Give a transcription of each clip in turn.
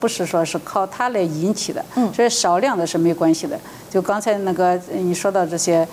不是说是靠它来引起的，所以少量的是没关系的。就刚才那个你说到这些，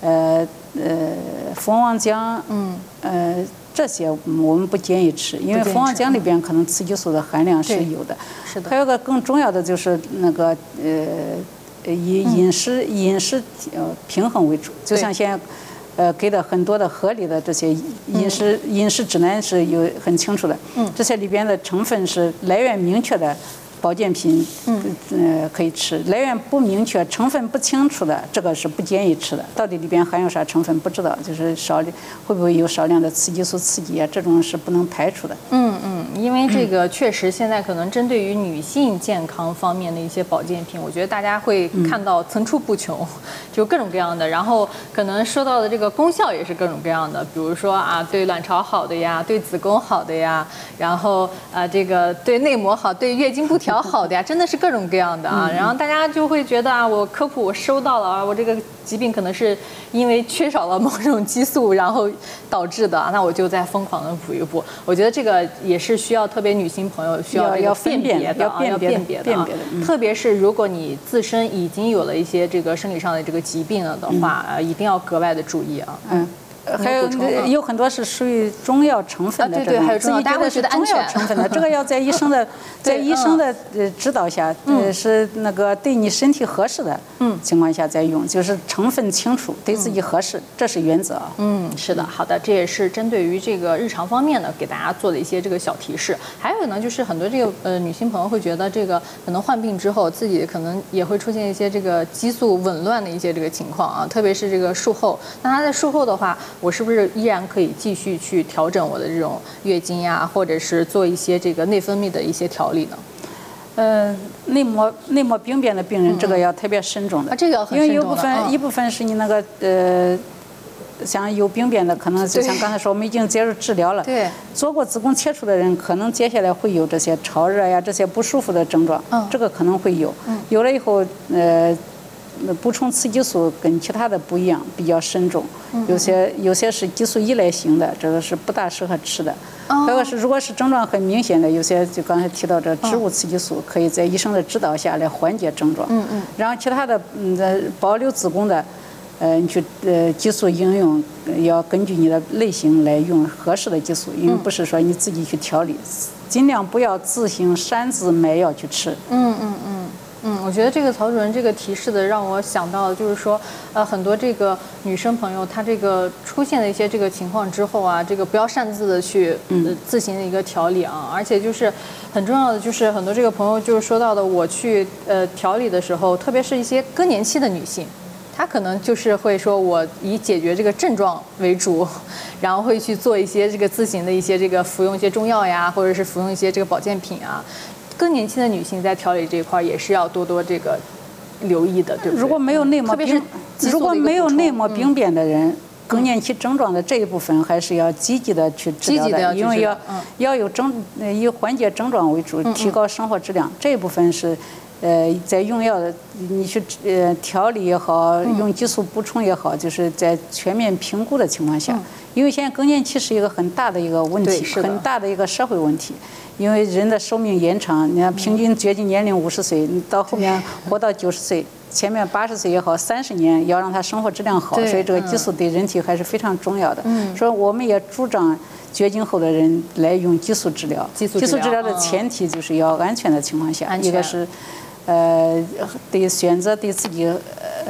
蜂王浆，这些我们不建议吃，因为蜂王浆里边可能雌激素的含量是有的。 是的。 还有个更重要的就是那个以饮食平衡为主，就像现在给的很多的合理的这些饮食指南是有很清楚的，这些里边的成分是来源明确的。保健品，可以吃。来源不明确、成分不清楚的，这个是不建议吃的。到底里边含有啥成分不知道，就是会不会有少量的雌激素刺激啊？这种是不能排除的。 因为这个确实现在可能针对于女性健康方面的一些保健品，我觉得大家会看到层出不穷，就各种各样的。然后可能说到的这个功效也是各种各样的，比如说对卵巢好的呀，对子宫好的呀，然后这个对内膜好，对月经不调好的呀，真的是各种各样的啊。然后大家就会觉得我科普我收到了我这个疾病可能是因为缺少了某种激素，然后导致的，那我就再疯狂的补一补。我觉得这个也是需要特别女性朋友需要这个辨别的，要辨别的。特别是如果你自身已经有了一些这个生理上的这个疾病了的话，一定要格外的注意啊。 还有很多是属于中药成分的， 对，还有中药， 大家会觉得中药成分的，这个要在医生的指导下，是那个对你身体合适的情况下再用，就是成分清楚，对自己合适，这是原则啊。 是的，好的，这也是针对于这个日常方面呢，给大家做的一些这个小提示。还有呢，就是很多这个女性朋友会觉得这个可能患病之后，自己可能也会出现一些这个激素紊乱的一些这个情况啊，特别是这个术后。那她在术后的话，我是不是依然可以继续去调整我的这种月经呀，或者是做一些这个内分泌的一些调理呢？ 内膜病变的病人，这个要特别慎重的。 这个很因为一部分是你那个像有病变的，可能就像刚才说，我们已经接受治疗了。 对。 做过子宫切除的人，可能接下来会有这些潮热呀这些不舒服的症状。这个可能会有。有了以后，补充雌激素跟其他的不一样，比较慎重。有些是激素依赖型的，这个是不大适合吃的。还有是如果是症状很明显的，有些就刚才提到这植物雌激素，可以在医生的指导下来缓解症状。然后其他的保留子宫的，你去激素应用要根据你的类型来用合适的激素，因为不是说你自己去调理，尽量不要自行擅自买药去吃。 我觉得这个曹主任这个提示的让我想到的就是说，很多这个女生朋友她这个出现的一些这个情况之后啊，这个不要擅自的去自行的一个调理啊，而且就是很重要的就是很多这个朋友就是说到的，我去调理的时候，特别是一些更年期的女性。她可能就是会说，我以解决这个症状为主，然后会去做一些这个自行的一些这个服用一些中药呀，或者是服用一些这个保健品啊。更年期的女性在调理这一块也是要多多这个留意的，对不对？ 如果没有内膜病变的人，更年期症状的这一部分还是要积极的去治疗的，因为要以缓解症状为主，提高生活质量。这一部分是在用药的，你去调理也好，用激素补充也好，就是在全面评估的情况下。因为现在更年期是一个很大的一个问题，很大的一个社会问题。因为人的寿命延长，你看平均绝经年龄50岁，你到后面活到90岁，前面80岁也好，30年要让他生活质量好，所以这个激素对人体还是非常重要的。所以我们也主张绝经后的人来用激素治疗。激素治疗的前提就是要安全的情况下，一个是对选择对自己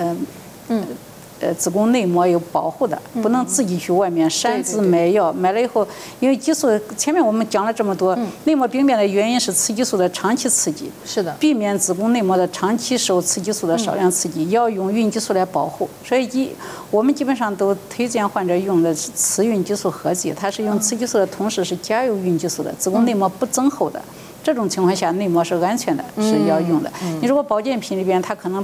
子宫内膜有保护的，不能自己去外面擅自买药。买了以后，因为激素前面我们讲了这么多，内膜病变的原因是雌激素的长期刺激， 是的， 避免子宫内膜的长期受雌激素的少量刺激，要用孕激素来保护。所以我们基本上都推荐患者用的是雌孕激素合剂，它是用雌激素的同时是加有孕激素的，子宫内膜不增厚的。这种情况下，内膜是安全的，是要用的。你如果保健品里边它可能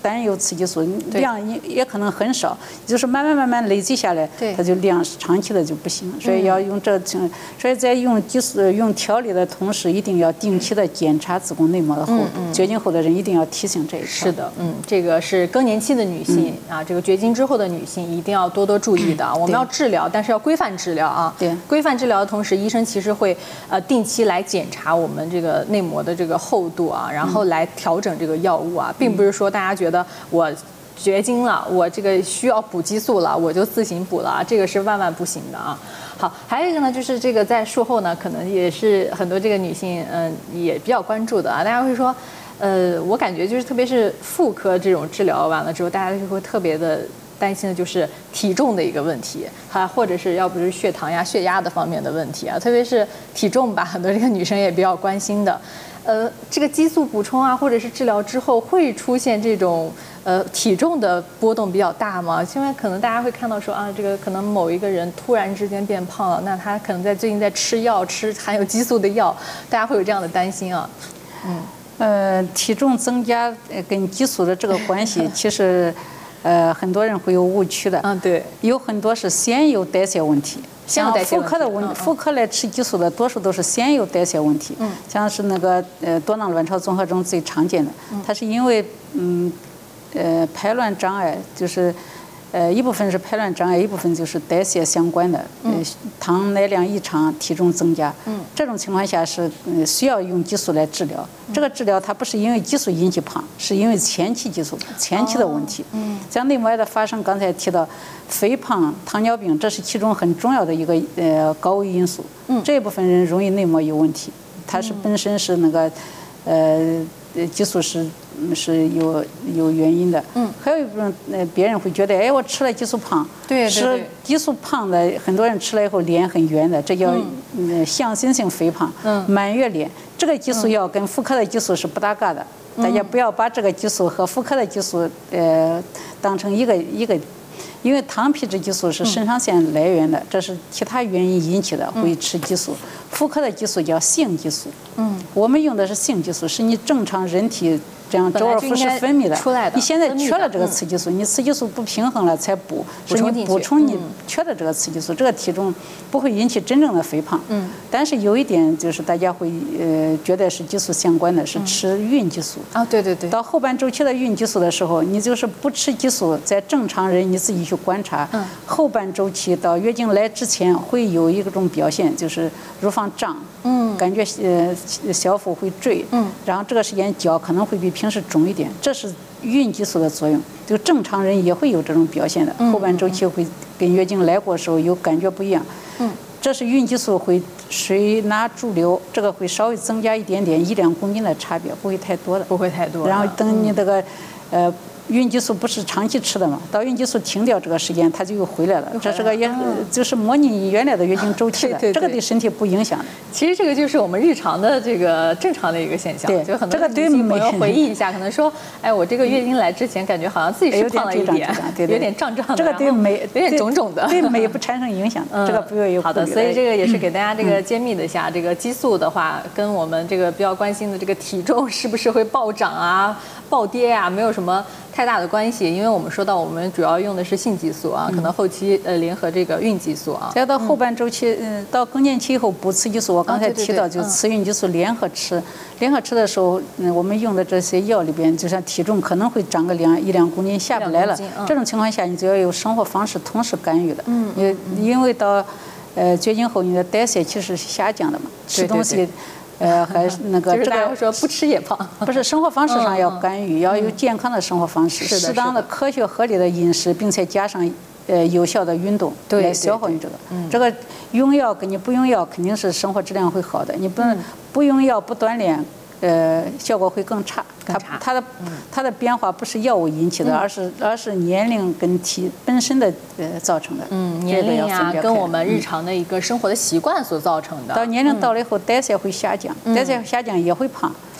单有雌激素量也可能很少，就是慢慢累积下来，它就量长期的就不行。所以要用所以在用激素用调理的同时，一定要定期的检查子宫内膜的厚度。绝经后的人一定要提醒这一条。 是的，这个是更年期的女性啊，这个绝经之后的女性一定要多注意的。我们要治疗，但是要规范治疗啊。 对， 规范治疗的同时，医生其实会定期来检查我们这个内膜的这个厚度啊，然后来调整这个药物啊，并不是说大家觉得我绝经了，我这个需要补激素了，我就自行补了，这个是万万不行的啊。好，还有一个呢，就是这个在术后呢，可能也是很多这个女性也比较关注的啊。大家会说，我感觉就是特别是妇科这种治疗完了之后，大家就会特别的担心的就是体重的一个问题，或者是要不是血糖呀、血压的方面的问题啊，特别是体重吧，很多这个女生也比较关心的。这个激素补充啊，或者是治疗之后会出现这种体重的波动比较大吗？因为可能大家会看到说啊，这个可能某一个人突然之间变胖了，那他可能最近在吃药，吃含有激素的药，大家会有这样的担心啊。 体重增加跟激素的这个关系，其实很多人会有误区的。 对， 有很多是先有代谢问题。像妇科的妇科来吃激素的，多数都是先有代谢问题。像是那个多囊卵巢综合征最常见的，它是因为排卵障碍，就是一部分是排卵障碍，一部分就是代谢相关的，糖奶量异常，体重增加。这种情况下是需要用激素来治疗。这个治疗它不是因为激素引起胖，是因为前期激素前期的问题。像内膜癌的发生，刚才提到肥胖、糖尿病，这是其中很重要的一个高危因素。这一部分人容易内膜有问题，它是本身是那个激素是有原因的。还有一部分别人会觉得，哎，我吃了激素胖。 对， 吃激素胖的很多人吃了以后脸很圆的，这叫向心性肥胖，满月脸。这个激素药跟妇科的激素是不搭嘎的，大家不要把这个激素和妇科的激素当成一个。因为糖皮质激素是肾上腺来源的，这是其他原因引起的，会吃激素。妇科的激素叫性激素，我们用的是性激素，是你正常人体这样周而复始分泌的。你现在缺了这个雌激素，你雌激素不平衡了才补，是你补充你缺的这个雌激素，这个体重不会引起真正的肥胖。但是有一点就是大家会觉得是激素相关的，是吃孕激素。 对。 到后半周期的孕激素的时候，你就是不吃激素，在正常人你自己去观察，后半周期到月经来之前会有一种表现，就是乳房胀，感觉小腹会坠，然后这个时间脚可能会比平时肿一点，这是孕激素的作用。就正常人也会有这种表现的，后半周期会跟月经来过时候有感觉不一样。这是孕激素会水钠潴留，这个会稍微增加一点点1-2公斤的差别，不会太多的。 不会太多。 然后等你这个孕激素不是长期吃的嘛，到孕激素停掉这个时间，它就又回来了。这是个也就是模拟你原来的月经周期的，这个对身体不影响的。 其实这个就是我们日常的这个正常的一个现象。 对， 就很多女性朋友回忆一下，可能说，哎，我这个月经来之前感觉好像自己是胖了一点，有点胀胀的， 这个对美有点肿肿的， 对美不产生影响。这个不要有。 好的，所以这个也是给大家这个揭秘了一下，这个激素的话跟我们这个比较关心的这个体重是不是会暴涨啊、暴跌啊，没有什么太大的关系，因为我们说到我们主要用的是性激素啊，可能后期联合这个孕激素啊。 再到后半周期，到更年期以后补雌激素，我刚才提到就雌孕激素联合吃，联合吃的时候，我们用的这些药里边，就像体重可能会长个1-2公斤下不来了，这种情况下你就要有生活方式同时干预的，因为到绝经后你的代谢其实是下降的嘛，吃东西。还是那个这个说不吃也胖， 不是生活方式上要干预，要有健康的生活方式，适当的科学合理的饮食，并且加上有效的运动来消耗你这个。这个用药跟你不用药肯定是生活质量会好的，你不用药不锻炼。效果会更差。它的变化不是药物引起的，而是年龄跟体本身的造成的。 年龄呀，跟我们日常的一个生活的习惯所造成的。 到年龄到了以后，代谢会下降，代谢下降也会胖。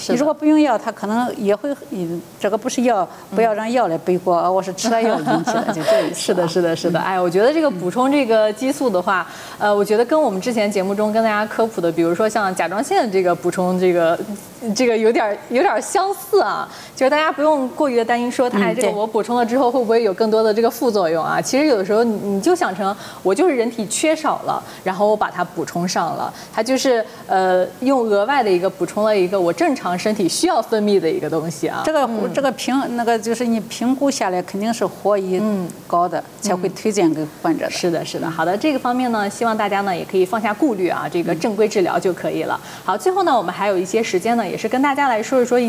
你如果不用药，它可能也会，这个不是药，不要让药来背锅，我是吃了药引起的，就这意思。 是的，是的，是的。哎，我觉得这个补充这个激素的话，我觉得跟我们之前节目中跟大家科普的，比如说像甲状腺这个补充这个有点相似啊，就是大家不用过于的担心说，这个我补充了之后会不会有更多的这个副作用啊？其实有的时候你就想成我就是人体缺少了，然后我把它补充上了，它就是用额外的一个补充了一个我正常身体需要分泌的一个东西啊。 这个就是你评估下来肯定是活益高的，才会推荐给患者的。 是的，是的。好的，这个方面呢，希望大家呢也可以放下顾虑啊，这个正规治疗就可以了。好，最后呢，我们还有一些时间呢，也是跟大家来说一说